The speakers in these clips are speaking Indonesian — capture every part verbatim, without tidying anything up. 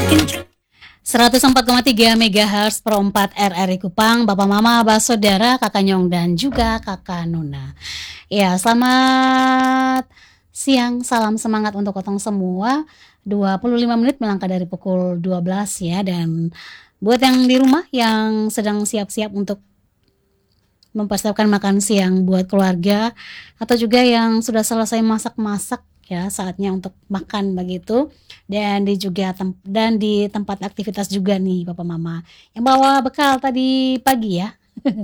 seratus empat koma tiga megahertz Pro empat R R I Kupang, Bapak Mama, Abah Saudara, Kakak Nyong dan juga Kakak Nuna. Ya, selamat siang, salam semangat untuk kotong semua. dua puluh lima menit melangkah dari pukul dua belas ya, dan buat yang di rumah yang sedang siap-siap untuk mempersiapkan makan siang buat keluarga, atau juga yang sudah selesai masak-masak ya, saatnya untuk makan begitu. Dan di juga tem- dan di tempat aktivitas juga nih Bapak Mama yang bawa bekal tadi pagi ya.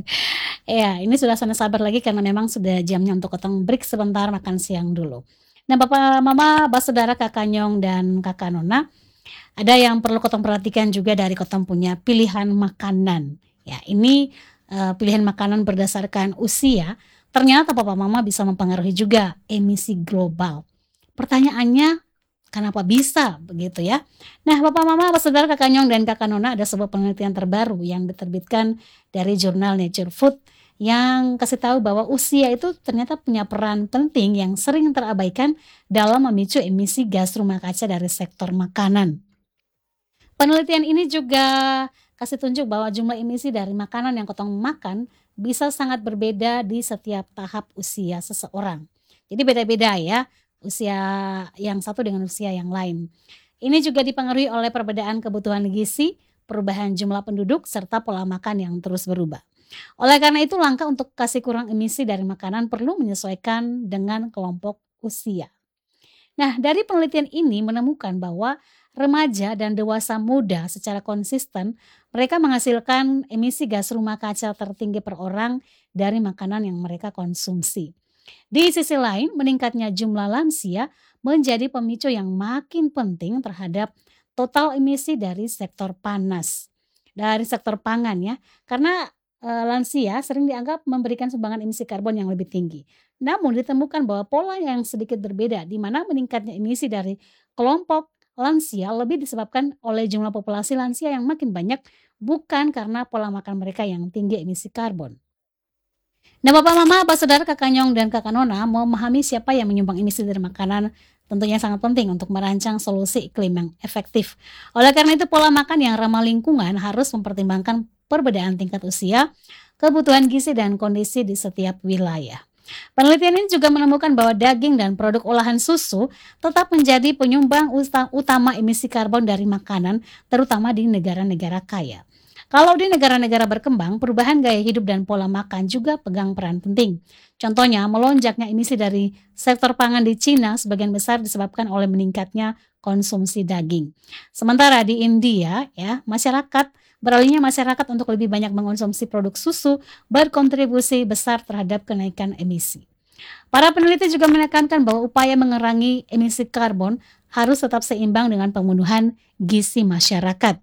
Ya, ini sudah sana sabar lagi karena memang sudah jamnya untuk kotong break sebentar makan siang dulu. Nah, Bapak Mama, Bas Saudara, Kakak Nyong dan Kakak Nona, ada yang perlu kotong perhatikan juga dari kotong punya pilihan makanan. Ya, ini uh, pilihan makanan berdasarkan usia, ternyata Bapak Mama bisa mempengaruhi juga emisi global. Pertanyaannya, kenapa bisa begitu ya? Nah, Bapak Mama, Bapak Saudara, Kakak Nyong dan Kakak Nona, ada sebuah penelitian terbaru yang diterbitkan dari jurnal Nature Food yang kasih tahu bahwa usia itu ternyata punya peran penting yang sering terabaikan dalam memicu emisi gas rumah kaca dari sektor makanan. Penelitian ini juga kasih tunjuk bahwa jumlah emisi dari makanan yang kotong makan bisa sangat berbeda di setiap tahap usia seseorang. Jadi beda-beda ya, usia yang satu dengan usia yang lain. Ini juga dipengaruhi oleh perbedaan kebutuhan gizi, perubahan jumlah penduduk, serta pola makan yang terus berubah. Oleh karena itu, langkah untuk kasih kurang emisi dari makanan perlu menyesuaikan dengan kelompok usia. Nah, dari penelitian ini menemukan bahwa remaja dan dewasa muda secara konsisten mereka menghasilkan emisi gas rumah kaca tertinggi per orang dari makanan yang mereka konsumsi. Di sisi lain, meningkatnya jumlah lansia menjadi pemicu yang makin penting terhadap total emisi dari sektor panas, dari sektor pangan ya, karena e, lansia sering dianggap memberikan sumbangan emisi karbon yang lebih tinggi. Namun ditemukan bahwa pola yang sedikit berbeda, di mana meningkatnya emisi dari kelompok lansia lebih disebabkan oleh jumlah populasi lansia yang makin banyak, bukan karena pola makan mereka yang tinggi emisi karbon. Nah, Bapak Mama, Bapak Saudara, Kakak Nyong dan Kakak Nona mau memahami siapa yang menyumbang emisi dari makanan tentunya sangat penting untuk merancang solusi iklim yang efektif. Oleh karena itu, pola makan yang ramah lingkungan harus mempertimbangkan perbedaan tingkat usia, kebutuhan gizi dan kondisi di setiap wilayah. Penelitian ini juga menemukan bahwa daging dan produk olahan susu tetap menjadi penyumbang utama emisi karbon dari makanan, terutama di negara-negara kaya. Kalau di negara-negara berkembang, perubahan gaya hidup dan pola makan juga pegang peran penting. Contohnya, melonjaknya emisi dari sektor pangan di Cina sebagian besar disebabkan oleh meningkatnya konsumsi daging. Sementara di India, ya, masyarakat beralihnya masyarakat untuk lebih banyak mengonsumsi produk susu berkontribusi besar terhadap kenaikan emisi. Para peneliti juga menekankan bahwa upaya mengurangi emisi karbon harus tetap seimbang dengan pemenuhan gizi masyarakat.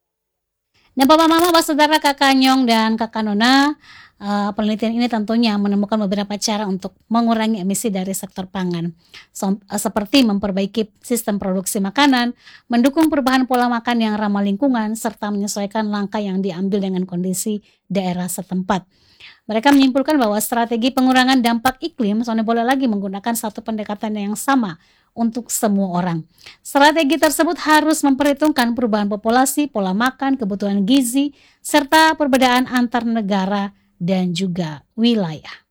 Nah, Bapak Mama, Bapak Saudara, Kakak Nyong dan Kakak Nona, uh, penelitian ini tentunya menemukan beberapa cara untuk mengurangi emisi dari sektor pangan, so, uh, seperti memperbaiki sistem produksi makanan, mendukung perubahan pola makan yang ramah lingkungan, serta menyesuaikan langkah yang diambil dengan kondisi daerah setempat. Mereka menyimpulkan bahwa strategi pengurangan dampak iklim soalnya boleh lagi menggunakan satu pendekatan yang sama untuk semua orang. Strategi tersebut harus memperhitungkan perubahan populasi, pola makan, kebutuhan gizi, serta perbedaan antar negara dan juga wilayah.